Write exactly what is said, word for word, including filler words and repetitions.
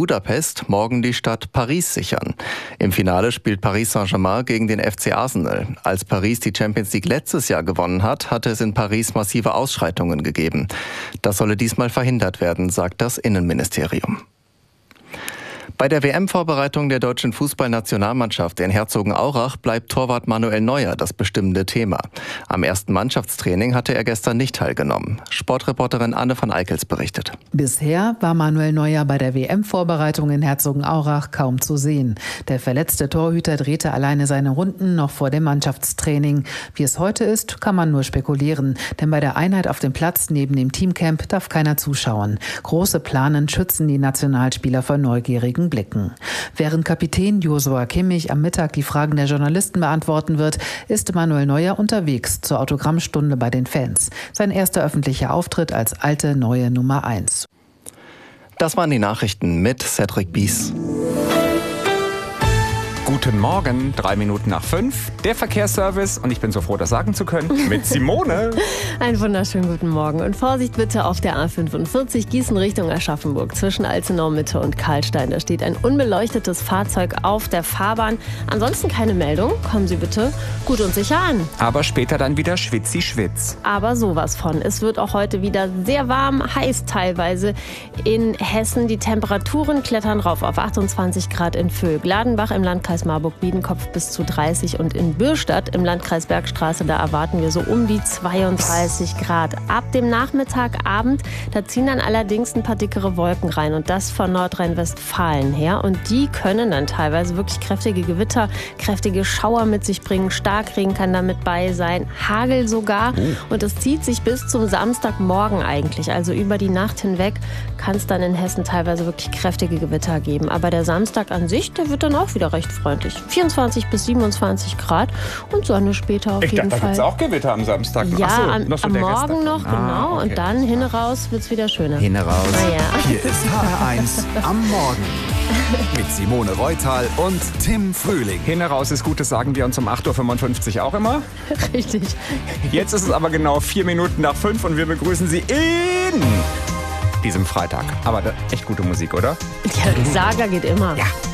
Budapest morgen die Stadt Paris sichern. Im Finale spielt Paris Saint-Germain gegen den F C Arsenal. Als Paris die Champions League letztes Jahr gewonnen hat, hatte es in Paris massive Ausschreitungen gegeben. Das solle diesmal verhindert werden, sagt das Innenministerium. Bei der W M-Vorbereitung der deutschen Fußballnationalmannschaft in Herzogenaurach bleibt Torwart Manuel Neuer das bestimmende Thema. Am ersten Mannschaftstraining hatte er gestern nicht teilgenommen. Sportreporterin Anne van Eickels berichtet. Bisher war Manuel Neuer bei der W M-Vorbereitung in Herzogenaurach kaum zu sehen. Der verletzte Torhüter drehte alleine seine Runden noch vor dem Mannschaftstraining. Wie es heute ist, kann man nur spekulieren. Denn bei der Einheit auf dem Platz neben dem Teamcamp darf keiner zuschauen. Große Planen schützen die Nationalspieler vor neugierigen Blicken. Während Kapitän Joshua Kimmich am Mittag die Fragen der Journalisten beantworten wird, ist Manuel Neuer unterwegs zur Autogrammstunde bei den Fans. Sein erster öffentlicher Auftritt als alte neue Nummer eins. Das waren die Nachrichten mit Cedric Bies. Guten Morgen, drei Minuten nach fünf, der Verkehrsservice, und ich bin so froh, das sagen zu können, mit Simone. Einen wunderschönen guten Morgen und Vorsicht bitte auf der A fünfundvierzig Gießen Richtung Aschaffenburg zwischen Alzenau Mitte und Karlstein. Da steht ein unbeleuchtetes Fahrzeug auf der Fahrbahn. Ansonsten keine Meldung, kommen Sie bitte gut und sicher an. Aber später dann wieder schwitzi-schwitz. Aber sowas von. Es wird auch heute wieder sehr warm, heiß teilweise in Hessen. Die Temperaturen klettern rauf auf achtundzwanzig Grad in Vöhl. Gladenbach im Landkreis Marburg-Biedenkopf bis zu dreißig und in Bürstadt im Landkreis Bergstraße, da erwarten wir so um die zweiunddreißig Grad. Ab dem Nachmittagabend, da ziehen dann allerdings ein paar dickere Wolken rein und das von Nordrhein-Westfalen her und die können dann teilweise wirklich kräftige Gewitter, kräftige Schauer mit sich bringen. Starkregen kann damit bei sein, Hagel sogar und es zieht sich bis zum Samstagmorgen eigentlich, also über die Nacht hinweg kann es dann in Hessen teilweise wirklich kräftige Gewitter geben. Aber der Samstag an sich, der wird dann auch wieder recht freundlich. vierundzwanzig bis siebenundzwanzig Grad und Sonne später auf ich jeden dachte, Fall. Da gibt es auch Gewitter am Samstag. Ja, Ach so, am, noch so am der Morgen Rest noch, davon. genau. Ah, okay. Und dann hin raus wird es wieder schöner. Hin raus. Na ja. Hier ist H R eins am Morgen. Mit Simone Reutal und Tim Frühling. Hin raus ist Gutes, sagen wir uns um acht Uhr fünfundfünfzig auch immer. Richtig. Jetzt ist es aber genau vier Minuten nach fünf und wir begrüßen Sie in diesem Freitag. Aber echt gute Musik, oder? Ja, Saga geht immer. Ja.